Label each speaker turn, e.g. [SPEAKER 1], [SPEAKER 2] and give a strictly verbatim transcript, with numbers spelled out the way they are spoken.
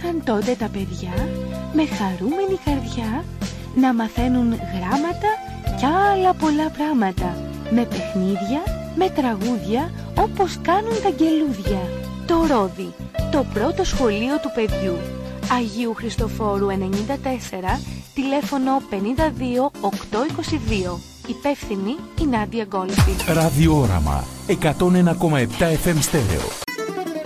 [SPEAKER 1] έτρεχαν τότε τα παιδιά με χαρούμενη καρδιά να μαθαίνουν γράμματα κι άλλα πολλά πράγματα, με παιχνίδια, με τραγούδια, όπως κάνουν τα αγγελούδια. Το Ρόδι, το πρώτο σχολείο του παιδιού. Αγίου Χριστοφόρου ενενήντα τέσσερα, τηλέφωνο πενήντα δύο οκτακόσια είκοσι δύο. Υπεύθυνη η Νάντια Γκόλφη.
[SPEAKER 2] Ραδιόραμα εκατόν ένα κόμμα επτά εφ εμ στέρεο.